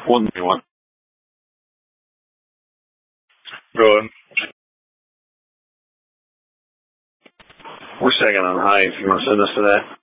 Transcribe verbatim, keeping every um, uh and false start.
One new one. Go ahead. We're second on high if you want to send us to that.